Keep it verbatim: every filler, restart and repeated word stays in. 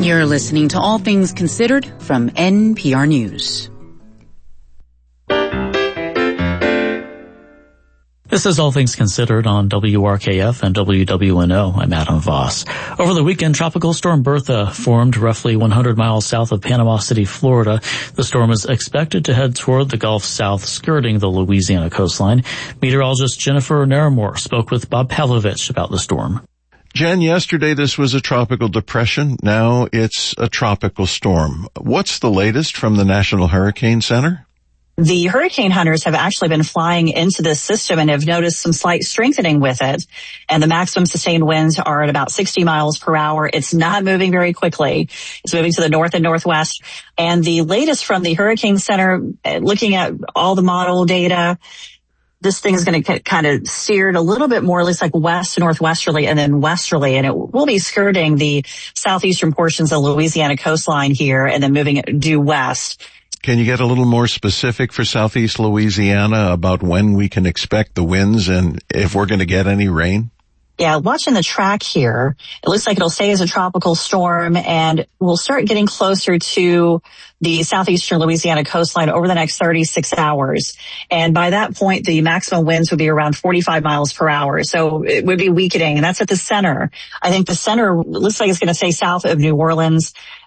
You're listening to All Things Considered from N P R News. This is All Things Considered on W R K F and W W N O. I'm Adam Voss. Over the weekend, Tropical Storm Bertha formed roughly one hundred miles south of Panama City, Florida. The storm is expected to head toward the Gulf South, skirting the Louisiana coastline. Meteorologist Jennifer Naramore spoke with Bob Pavlovich about the storm. Jen, yesterday this was a tropical depression. Now it's a tropical storm. What's the latest from the National Hurricane Center? The hurricane hunters have actually been flying into this system and have noticed some slight strengthening with it. And the maximum sustained winds are at about sixty miles per hour. It's not moving very quickly. It's moving to the north and northwest. And the latest from the Hurricane Center, looking at all the model data, this thing is going to get kind of steered a little bit more, at least like west to northwesterly and then westerly. And it will be skirting the southeastern portions of the Louisiana coastline here and then moving it due west. Can you get a little more specific for southeast Louisiana about when we can expect the winds and if we're going to get any rain? Yeah, watching the track here, it looks like it'll stay as a tropical storm and we'll start getting closer to the southeastern Louisiana coastline over the next thirty-six hours. And by that point, the maximum winds would be around forty-five miles per hour. So it would be weakening, and that's at the center. I think the center looks like it's going to stay south of New Orleans.